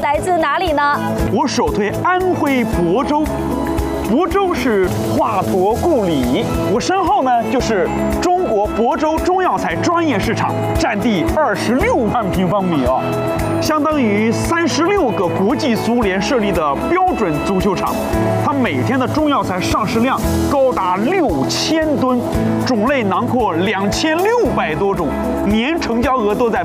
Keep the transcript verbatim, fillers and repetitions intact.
来自哪里呢？ 我首推安徽亳州。亳州是华佗故里，我身后呢就是中国亳州中药材专业市场，占地二十六万平方米啊，相当于三十六个国际足联设立的标准足球场。它每天的中药材上市量高达六千吨，种类囊括两千六百多种，年成交额都在